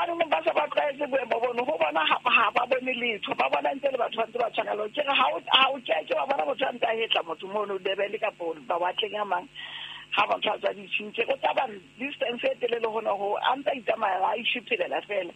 baneng ba sa ba tlwaetse boemo bono go bona ga ba bone letho ba bona ntse le batho ba ntse ba tshwanelo ke ga o ke wa bona motho a ntse a hetla motho mono Durban ka pole ba watleng a mang ha ba tshwatsa di tshintse go tsa ba distance e telele gona go a ntse itsamaya a ishiphelela fela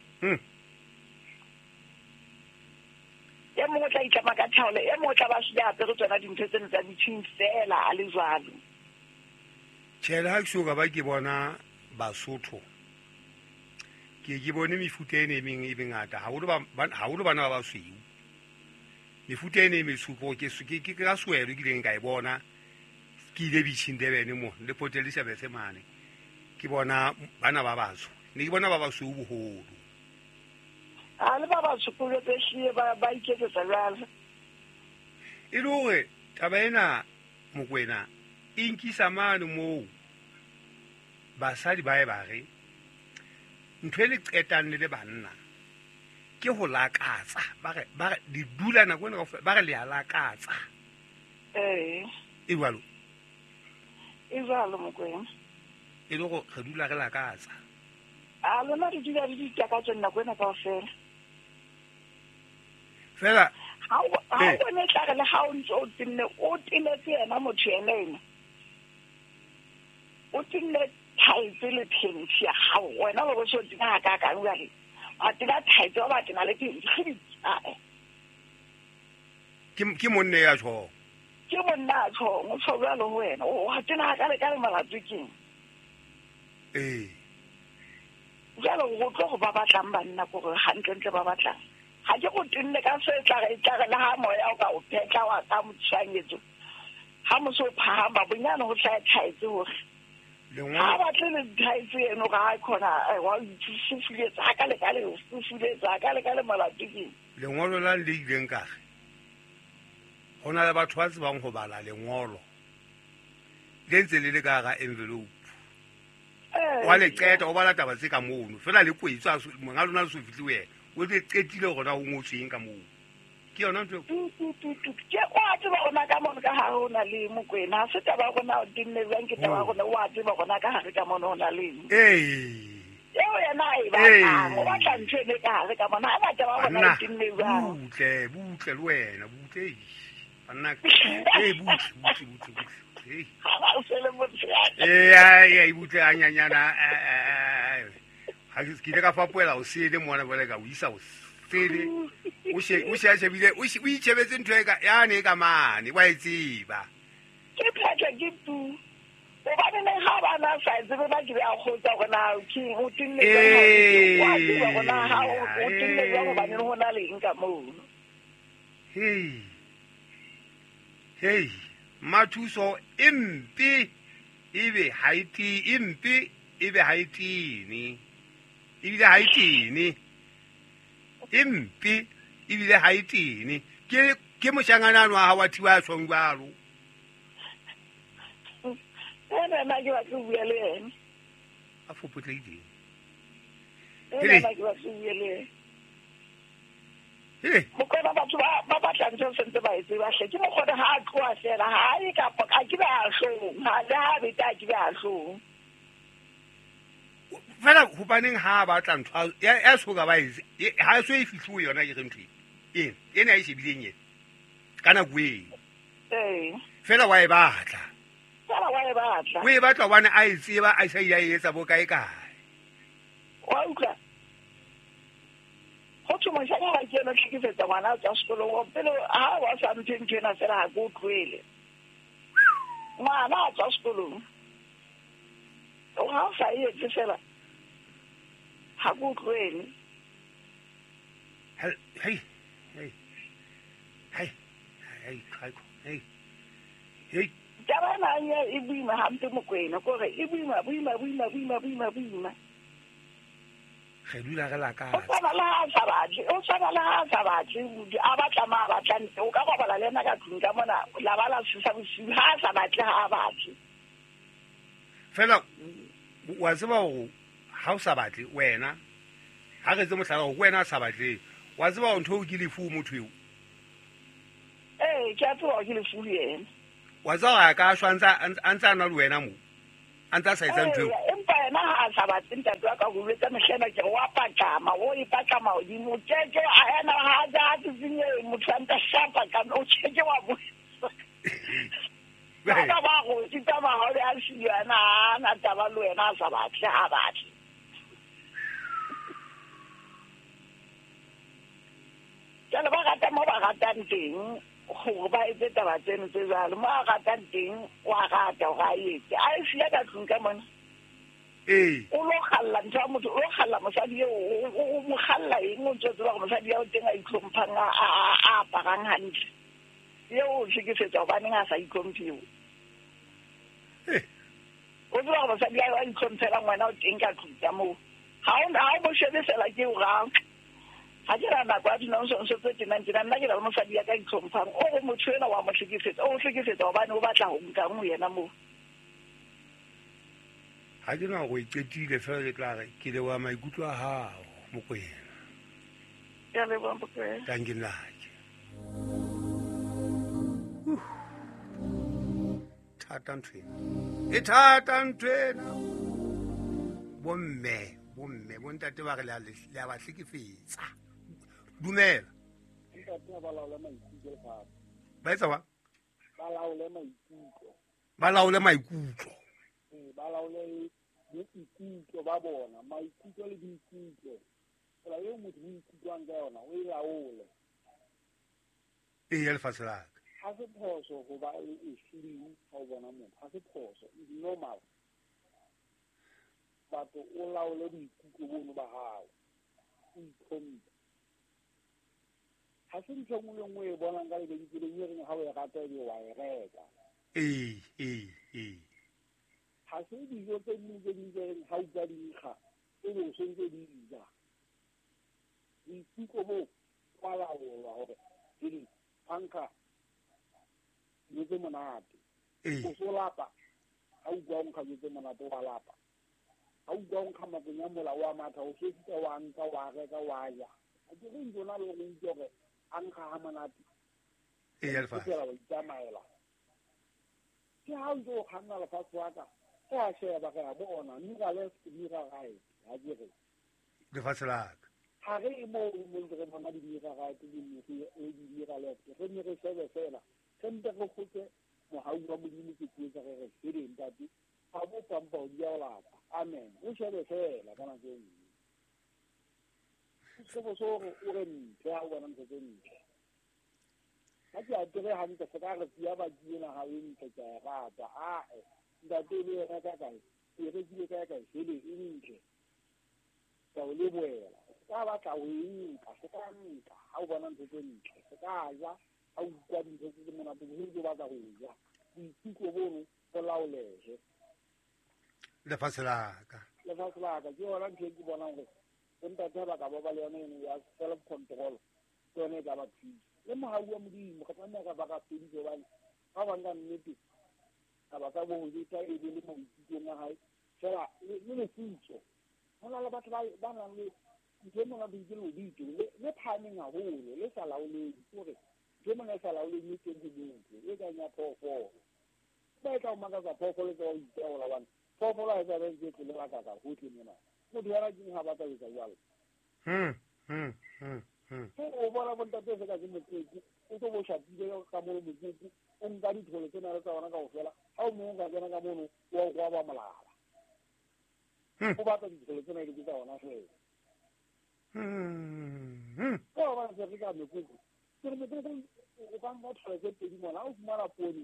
e mongwe tla itlama ka thaole e mongwe tla ba se apere tsona dintho tseno tsa ditshing fela a le jwalo tšhela ha ke soka ba ke bona Basotho ke bone mefuta e nemeng e bengata haholo bana ba basweu mefuta e ne mesupo ke ka swelo ke leng ka e bona ke ile bitšhing Durban mo le Port Elizabeth mane ke bona bana ba baso ne ke bona ba basweu boholo a le ba baso go tshie ba iketsetsa jalo e le gore taba ena Mokwena e nkisa mane moo basadi ba e bare ntho e le qetang le banna ke go lakatsa ba re di dula nako ena ba re le a lakatsa e balo Mokwena e le go re dula re lakatsa a lona di dula di takatso nako ena kaofela fela ha o ne tla le ha o ntse o tinetse yena motho ene o tinne thaitse le pensi ya gago wena ba bo so tina ka ngwa re a tina thaitse ba tina le pensi ke monne ya tsho ke monna tsho mo tshobela lo wena o ha tina ka le malatsi ke jalo go tlo go ba batlang banna go re hantle ba batlang ha ke go tinne ka se tla le ha moya o ka o phetla wa ka motshanyetso ha mo so phahamba bonyana go tla thaitse hore ha ba tle thaitse eno ga khona wa itsufile ka le malatsi ke lengolo la le ileng ka gona le batho ba tsebang go bala lengolo le ntse le ka ga envelope wa le qeta o bala taba tse ka mono fela le kwetsa monga lona le so fitli wena o le qetile gona go ngotseng ka mono ke yona ntho ke wa tseba gona ka mono ka ha ona le Mokwena se taba gona o dinne bang ke taba gona wa tseba gona ka ha ka mono ona le eo yena e ba o batla ntse le ka ha ka mono ha ba taba gona dinne bang butle le wena butle banna butle e butle a nyanyana ha ke ile ka fapoela o sele mona bole ka o isa o sele o shebile o itshebetse ntho ya ne ka mane wa itseba ke phata ke tu o ba ne ha ba na sa tsebe ba ke a khotsa gona ke o tinne wa tseba gona ha o tinne go ba ne hona le nka mono hey mathuso impi ibe haiti impi ibe haitini ibile haitini impi ibile haitini ke moshanganano ha wa thiwa shongwalo na ke ba ke bua le ene a fopotlile na ke ba ke bua le mokona batho ba batla ntse sentse ba itse ba hle ke mo gone ha a tloa fela ha e ka pa ke ba hlong ha le ha be ta ke ba hlong fela go baneng ha ba tla ntwa ya soka ba itse ha so e fitlo yona ke rentwe ene a ishibileng ye kana bue fela wa e batla o e batla bana a itseba a sa ya etsa bo kae kae wa utlwa go tsoma sa ga ke no tlhekefetsa ngwana tsa sekolo go pele ha wa sa ntshentshena fela ha go tlwele ngwana tsa sekolo o ha sa etse fela ha go tlwele hey taba na ya e buima hampe Mokwena gore e buima ge dula ge la ka o sa la sa batse a batla ma batla ntle o ka go bala le nna ka tlung ka mona la bala sisa bosiu ha sa batle ha batse fela wa tseba go ha o sa batle wena ha re tse mohlala go wena sa batle wa tseba go ntho o ke lefu motho eo ke a tseba ke lefu le yena wa tseba ga ka shwa antsa na le wena mo antsa sa etsa ntho empa wena ha a sa batle ntate wa ka go betsa mehlena ke wa patlama o ipatlama godimo tšeke a ena ha a tsenye motho a nta shapa ka no tšeke wa bo ka ba go tita mahole a siana na taba le wena a sa batle ha batle jalo ba rata mo ba ratang teng gore ba etse taba tseno tse jalo mo a ratang teng wa rata ga etse a e sia ka tlong ka mona o lo khalla ntho ya motho o lo khalla mosadi o mo khalla eng o tsotse ba mosadi ya o teng a itlhomphang a aparang hantle yeo o tshekefetsa gobaneng a sa itlhomphiwe o tseba go mosadi ya itlhomphela ngwana o teng ka tlong tsa moo ga o mo shebesela ke o gang ga ke ra nako a dinontsonso tse tenang nna ke na le mosadi ya ka itlhomphang o go motho ena wa mo hlekefetsa o hlekefetsa gobane o batla go nkang mo yena moo ga ke na go iqetile fela ke tla re ke leboga maikutlo a gago mokwena ke a leboga mokwena tankinake thata nthwena e thata nthwena bomme bontate ba re le a ba hlekefetsa dumela ba etsa ba ba laole maikutlo ba laole boikutlo ba bona maikutlo le boikutlo tsela eo motho o ikutlwang ka yona o e laole ya lefatshe laka ga se phoso go ba e feeling ga o bona motho ga se phoso it's normal batho o laole boikutlo bono ba gago o itlhomphe ga se ntho nngwe le nngwe e bonang ka lebenkeleng e reng ga o e rata ebe wa e reka ga se dijo tse dingwe tse dingwe tse reng ga o ka dinkga ebe o sentse di dija boikutlo bo kwa laolwa gore ke phanka dilo tse monate o so lapa ga o kwa o nkga dilo tse monate o ba lapa ga o kwa o nkga makong ya mola wa matha o setsita wa nka wa reka wa ja a ke re ntse o na le go itse gore a nkga ga monate fela wa itamaela ke ga o ntse o kganna lefatshe wa ka ke a sheba ge a bona mira left mira right ga ke re lefatshe laka ga re e mo ntse re bona di-mira right di-mira left re ne re shebe fela ge nte re gotse mogau wa modimo ke tsetsa ge re sedeng tate ga bo pampa o dia o lapa amen o shebe fela ka nako e nngwe sebo so o re ntho ya go bona ntho tse ntle ga ke a tere gantle se ka re sia bakiena ga e ntle ke a e rata ae ntate le ena ka kae e rekile ka kae sele e ntle ka o leboela se ka batla o e nka se ka nka ga o bona ntho tse ntle se ka ja ga o ukwa dintho tse monate bogolo ke batla go ja boikutlo bono go laolege lefatshe laka ke yona ntho e ke bonang gore bontate ba ka ba ba le yone eno ya self control ke yone e ka ba thusa le mogau wa modimo ka tsamaya ka ba ka feditse gobane ga banka nnete ka ba ka bogeta e be le mo ikutlong a gae fela le lefutso go na le batho ba nang le ntho e mona boike lodito le phameng gagolo le sa laoleng kore ntho e mona e sa laoleng e teng go motho e kang ya phoofolo ba e tla go makatsa phoofolo tsa go iteola bane phoofolo ga e tsa bentse tlele ba kaka gotlhe mona motho ya rakeng ga ba tla etsa jalo o bona bontate se ka ke motseki o tlo bo shapile ka mo motseki o nka ditholo tse na le tsa bona ka go fela ga o mongwe ka tsena ka mono wa go ba molala o batla ditholo tse na ke tsa bona fela ka ba se re ka mekoko ke re mekoko o ka nka tholo tse pedi mona o fumana pone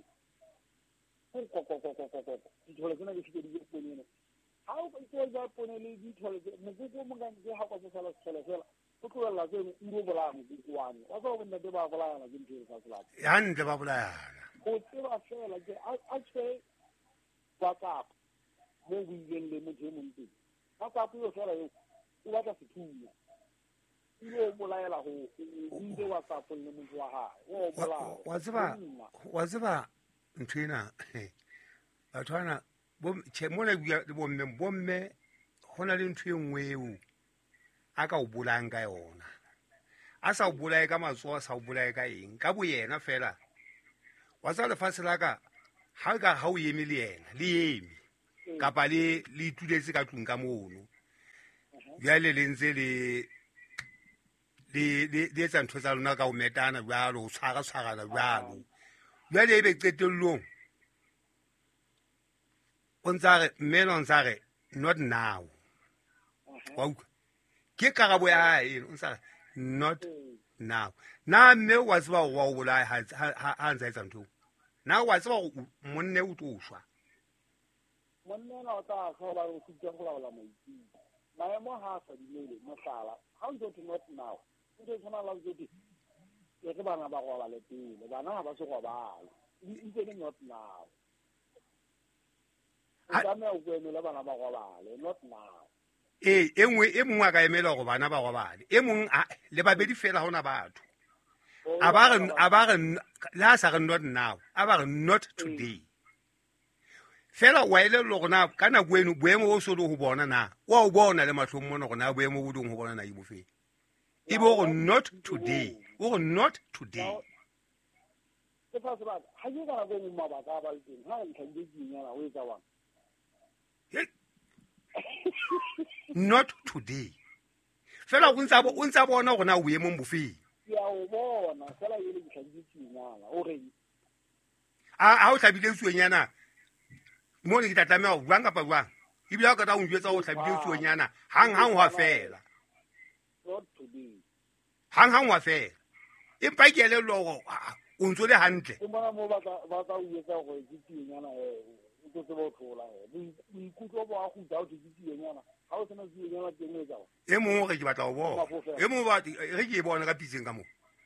ditholo tsena ke fike di je pone eno ga o ka ja pone le ditholo mokoko o moka ke ga kwa sesala setholo fela o tlogelela tseno uro bolaya mokoko wane wa tsa go bonnete ba bolayana ke ntho e sa selapa hantle ba bolayana go tseba fela ke a tshwe WhatsApp mo buileng le motho e monteng WhatsApp yo fela yo o batla sethunya o bolayela go buile WhatsApp le motho wa gae o bolaya wa tseba ntho ena batho bana mona bomme go na le ntho e nngwe eo a ka o bolayang ka yona a sa o bolaye ka matsogo a sa o bolaye ka eng ka bo yena fela wa tsa lefatshe la ka ga o eme le yena le eme kapa le ituletse ka tlung ka mono bjale le ntse le etsa ntho tsa lona ka ho metana jwalo ho tshwara-tshwarana jwalo bjale ebe qetellong o ntsa re mmela o ntsa re not now wa utlwa ke karabo ya hae o ntsa re not now na mme wa tseba wa o bolaya ha ntsa etsa ntho na wa tseba monne o tlo shwa monne na o tla hlola o tsitse go laola maikutlo maemo ha sa dimele mohlala ha o ntse not now o ntse tsana la ntse ke bana ba go ba le pele bana ha ba se go bala ntse ke not now o emela bana ba go bale not now e mongwe a ka emela go bana ba go bale e mongwe le babedi fela hona batho a ba re la sa re not now a ba re not today fela wa ile lo gona ka na kwenu boemo o so le go bona na wa o bona le mahlong mona gona boemo bo ding go bona na ibo fe e bo go not today o not today ke fa se ba ha ke ka go mo ba ka ba teng ha ntlha di dinyana o etsa wa not today fela o ntsa bona gona o boemo bofeng ya o bona fela ile di tlhagitsinyana o re a o tlhabile tsuenyana mo le ke tlatlamela go buang kapa buang ebile ga ka ta o njwetsa o tlhabile tsuenyana hang wa fela not today hang wa fela empa ke le logo o ntso le hantle ke bona mo ba ka o etsa go tsitsinyana o tse bo tlola boikutlo bo a go tsa o tsitsinyana ha o sena tsitsinyana teng e tsawa e mongwe ke batla go bona e mongwe ba re ke bona ka pitseng ka mo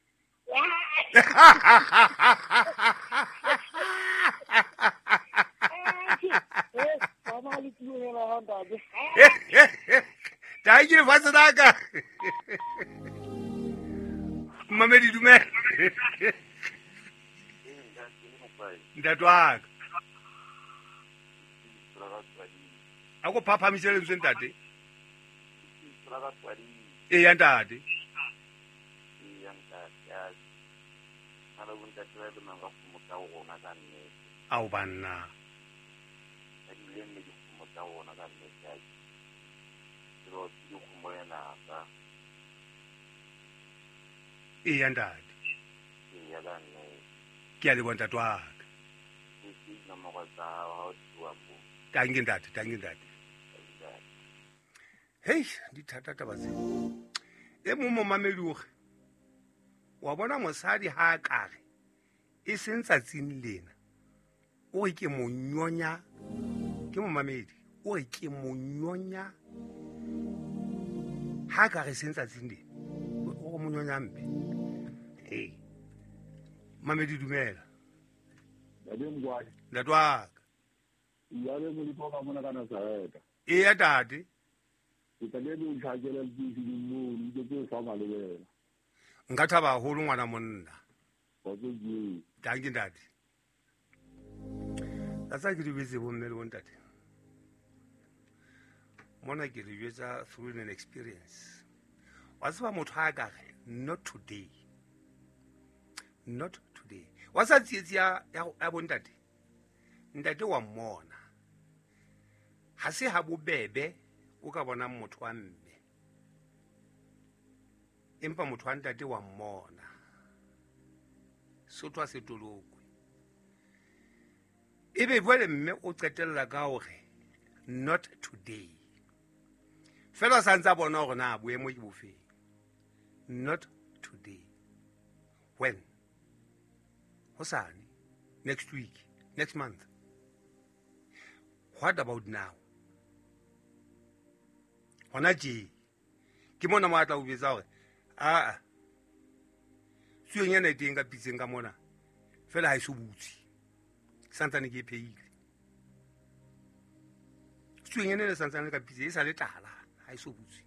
ta ke fatse daka mamedi dumela ntatwaka a go phaphamisele ntse ntate e ya ntate ao banna e ya ntate ke a le bona tatwaka tanke ntate hei di thata taba tse e mo mamedi oge wa bona mosadi ha a kare e seng tsatsing lena o re ke monyonya ke momamedi o re ke monyonya ha ka re seng tsatsing lena o go monyonya mpe hey mamedi dumela ntatwaka e ya tate nka thaba haholo ngwana monna tanke ntate ka tsa ke di betse bomme le bontate mona ke di betsa through an experience wa tseba motho a kare not today wa sa tsietsi ya bontate ntate wa mmona ha se ha bobebe o ka bona motho wa mme empa motho wa ntate wa mmona sotho a se tolokwe ebe jwale mme o qetella ka hore not today fela sa ntse a bona hore na boemo ke bofeng not today when hosane next week next month what about now hona je ke mona mo atla o betsa hore tsuenyana e teng ka pitseng ka mona fela ha e so butsi santsane ke e pheile tsuenyana le santsane ka pitseng e sa le tala ha e so butsi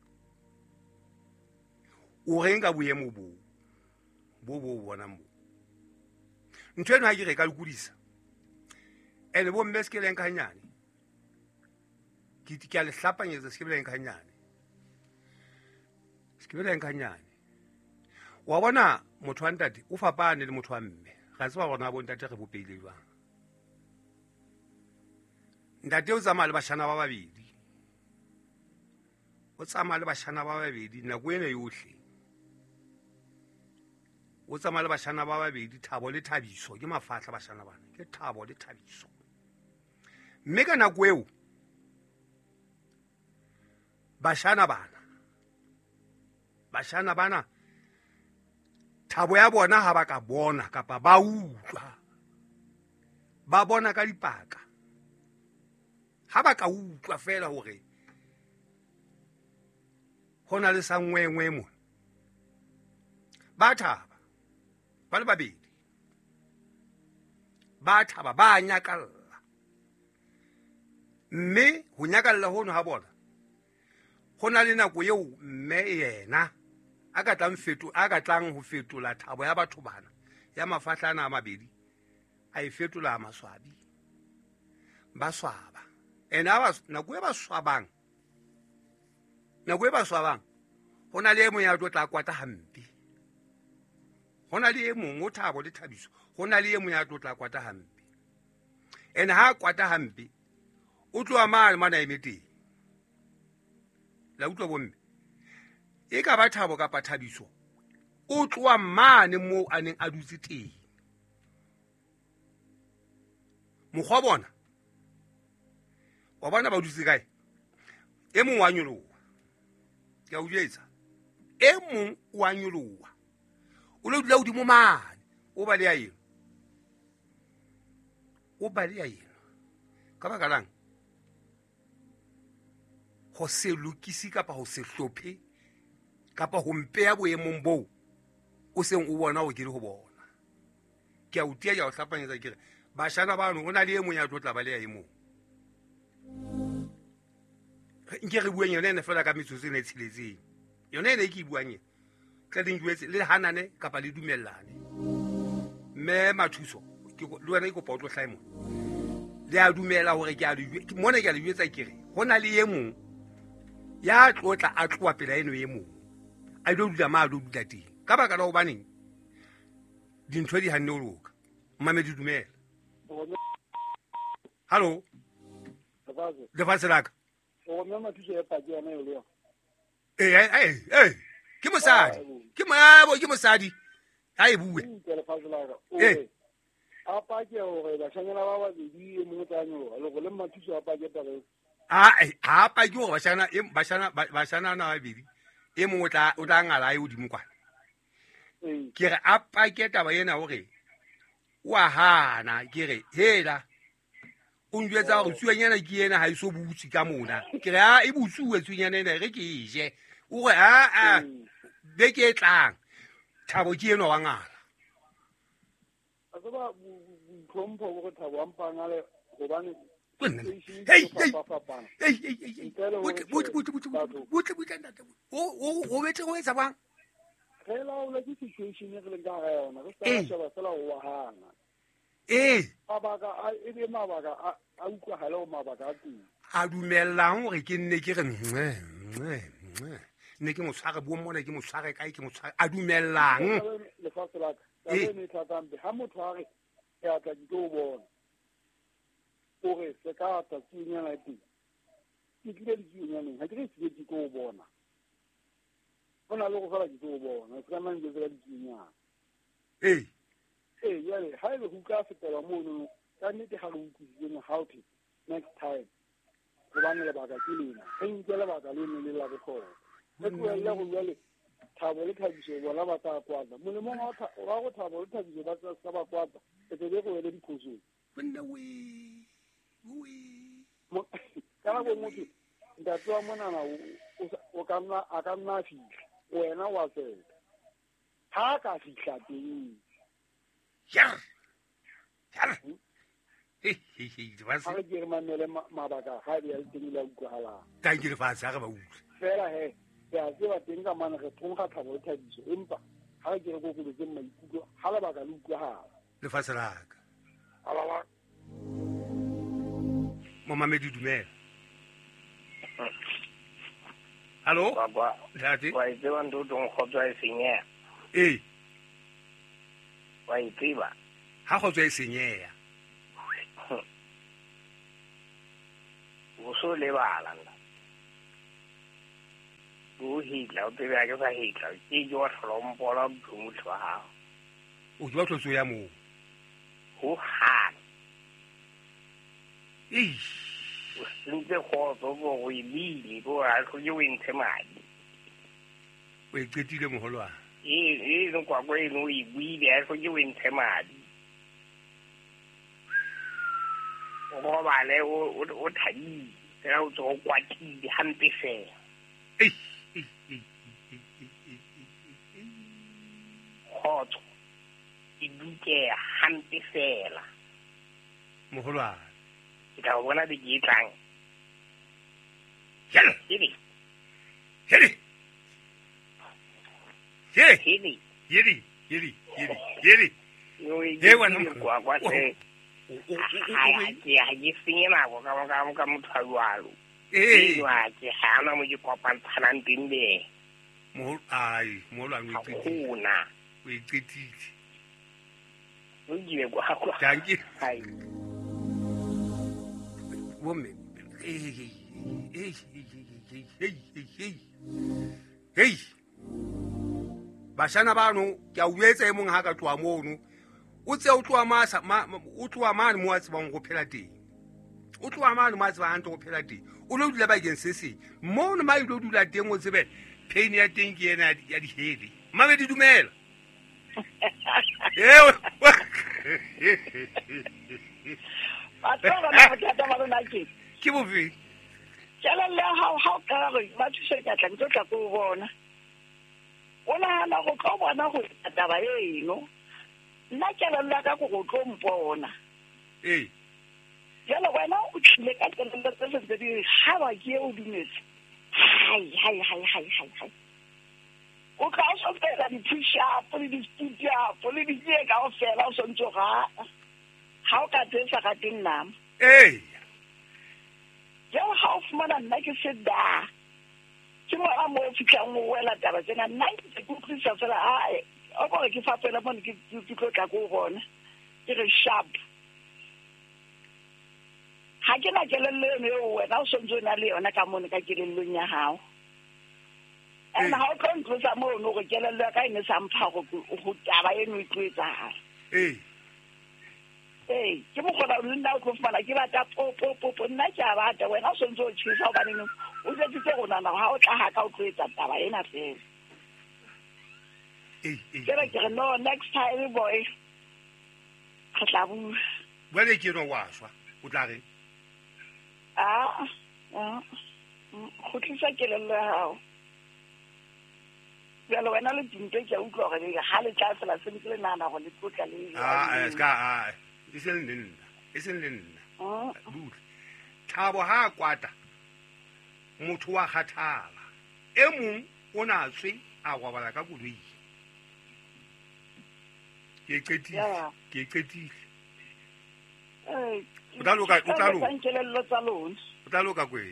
o reng ka boemo bo bonang bo ntho eno ha ke re ka le kudisa ene bo mme se ke leng ka hanyane ke a le hlapanyetsa se ke leng ka hanyane wa bona motho wa ntate o fapane le motho wa mme ga tseba bona bo ntate re bopeile jwang ntate o tsamaya le bashana ba babedi o tsamaya le bashana ba babedi nako ena yohle o tsamaya le bashana ba babedi Thabo le Thabiso ke mafahla bashana bana ke Thabo le Thabiso mme ka nako eo bashana bana Thabo ya bona ha ba ka bona kapa ba utlwa ba bona ka dipaka ha ba ka utlwa fela hore hona le sangwengwe mo ba thaba ba le babedi ba thaba ba nyakalla mme ho nyakalla hono ha bona hona le nako eo mme yena a ka tlang ho fetola Thabo ya batho bana ya mafahlana a mabedi a e fetola maswabi ba swaba ena nako e ba swabang hona le mo ya tla kwata hampe hona le mo o Thabo le Thabiso hona le mo ya tla kwata hampe ena ha kwata hampe o tloa mana emeteng la utlwa bomme e ka ba Thabo kapa Thabiso o tloa mane mo a neng a dutse teng mokgwa bona wa bona ba dutse kae e mong wa nyoloha ke a o jetsa e mong wa nyoloha o le dula hodimo mane o ba le ya eno ka baka lang ho se lokisi kapa ho se hlophe kapa ho mpeya boemong boo o seng o bona o ke le ho bona ke a o tia ya o hlapanyetsa ke re bashana bano o na le e mong ya tla ba le ya e mong nke re bueng yona ene fela ka metsotso e ne tshiletseng yona ene e ke buang ena tla ding juetse le hanane kapa le dumellane mme Mathuso le wena e kopa o tlo hlae mona le a dumela hore ke a le jwetsa ke re ho na le e mong ya tlotla a tloa pela eno e mong a ilo dula ma a lo dula teng ka baka la hobaneng dintho di hanne o loka mmamedi dumela hallo lefatshe la ka ke mosadi ha e bue a pake hore bashanyana ba babedi e mong tsa nyoloha le go le Mathuso a pake taba ha pake hore bashana na babedi e mong o tla ngala e hodimo kwana ke re a pake taba ena hore wa hana ke re hela o njwetsa hore tsuenyana ke ena ha e so butsi ka mona ke re e butsuwe tsuenyana ena re ke e je o re be ke tlang Thabo ke eno wa ngala ba tlhompho go Thabo ampanga le gobane o betse go etsa bang fela o le situation e re leng ka ga yona re sa sheba fela o wa hana mabaka e be mabaka a utlwagale go mabaka a teng a dumellang gore ke nne ke re nne ke motshware bo mona ke motshware kae ke motshware a dumellang lefatshe la ka ne tlatampe ha motho a re ke a tla ke tlo bona gore se ka tla tsuenyana teng ke tlile le tsuenyaneng ga ke re se ke tlo bona go na le go fela ke tlo bona se ka nna ntse ka ditsuenyana jale ha e le go ka fetela mono ka nnete ga re utlwisitseng how to next time gobane lebaka ke lena ge nke lebaka le ne le la botlhokwa e tloelela go jale Thabo le Thabiso bona ba tla kwata molemong wa go Thabo le Thabiso ba sa ba kwata e tebe go ele diphosong ka nako motho ntate wa monana a ka nna fitlha wena wa seta ha a ka fitlha teng ha re ke re mamele mabaka ga di a le teng la utlwagalang tanke lefatshe ga re ba utlwe fela he ke a tseba teng ka mane re thonga Thabo le Thabiso empa ga re ke re kokoletseng maikutlo ga lebaka le utlwagala lefatshe la ka momamedi dumela hallo ntate wa itseba ntoto nkgotswa e senyeha wa itseba ha kgotswa e senyeha o so lebala nna o hitla o tsebe ke sa hitla ke jo hlompola bumutho ha o jwa tlotso ya mo ho ha eish o sentse khotso go ibili go a go yo ntse madi o iqetile moholwana no kwa go no ibili a go yo ntse madi o ba le o thadi tsa o tso kwatile hampe fela khotso ibike hampe fela moholwana ke tla bona di gitlang Yele, hidi yele. Yele, hidi yele, yele, yele, yele. no Ye wana kwa kwa se ai ke sina go ka motshwalo Eh, wa ke hana mo kopantshana ntinde moholwana khona o iqetile. o ile kwa Danke. ai Woman. Hey. Bashana bano ke a uetsa e mong ha ka tloa mono. O tse o tloa o tloa mane mo a tsebang go phela teng. O tloa mane mo a tsebang hantle go phela teng. O lo dula ba gen se seng. Mo no mai lo dula teng o tsebe pain ya teng ke ena ya dihedi. Mame di dumela. Batho ba na bothata ba rona ke Ke bofe? kelelle ha o ka re ba thuse ka tla ntse tla go bona o nahana go tlo bona go taba eno nna kelelle ka go tlo mpona jalo wena o tlile ka kelelle tse tse di ha ba ke o dumetse hai o ka so fela di push-up le di sit-up le di tse ka o fela o sontso ga ha o ka tsa ka teng nama jalo ha o fumana nna ke se da ke mo a mo fitlang mo wela taba tsena nna ke kutlisa fela o gore ke fa fela mo ke tlo tla go bona ke re sharp ha ke na kelelle me o wena o sontso na le yona ka mone ka kelellong ya hao ena ha o tlo ntlosa mo no go kelelle ka ene sa mpha go taba eno e tloetsa ke mo gona le nna o tlo fumana ke batla po nna ke a bata wena o sontso o tshisa o baneng o setse go nana ha o tla ha ka o tloetsa taba ena fela ke re no next time boy ga tla bua Wale ke no wa swa o tla re go tlisa kelello ya hao jalo wena le dinte ke utlwa gore ga le tla fela se le nana go le tlotla le ska iseng lenna bula thabo ha kwata motho wa kgathala e mong o na tswe a gwabala ka koloi ke qetile o tla loka kweng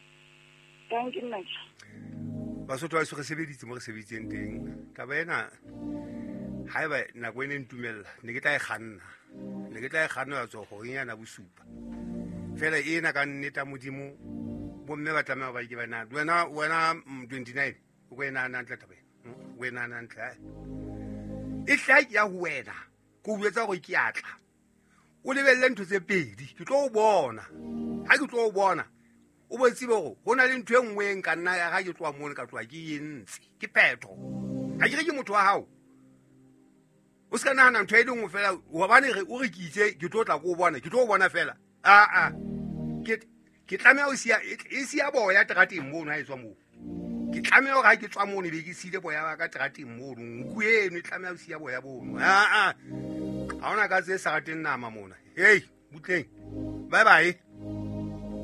Basotho ba se re sebeditse mo re sebeditseng teng taba ena ha eba nako ene ntumella ne ke tla e kganna ya tswa go nyana bosupa fela ena ka nneta modimo bomme ba tlameha ba ke bana wena 29 o go ena nantla taba o ena nantla e tla ya ho wena go buetsa go ke atla o lebelle ntho tse pedi ke tlo o bona ha ke tlo o bona o bo tsebe go hona le ntho e nngwe ka nna ya ga ke tloa mone ka tloa ke yentse ke phetho ha ke motho wa hao o ska nahana ntho e dingwe fela wa bane o re kitse ke tlo tla go bona ke tlo bona fela ke tlamea o sia e sia boya terateng mono ha e tswa mo ke tlamea ga ke tswa mono be ke sile boya ba ka terateng mono nku eno e tlamea o sia boya bono ha ona ka tse sa rateng nama mona hey butleng bye bye